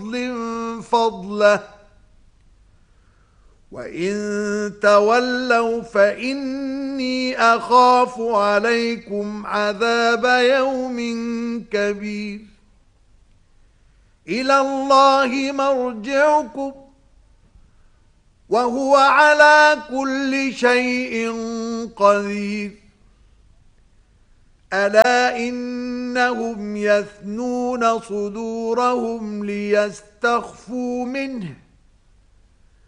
فضل فضله وإن تولوا فإني أخاف عليكم عذاب يوم كبير إلى الله مرجعكم وهو على كل شيء قدير ألا إنهم يثنون صدورهم ليستخفوا منه